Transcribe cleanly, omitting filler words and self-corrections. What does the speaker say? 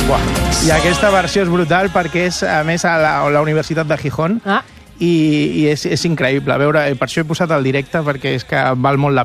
I aquesta versió és brutal perquè és, a més, a la Universitat de Gijón. I és increïble. A veure, per això he posat el directe, perquè és que val molt la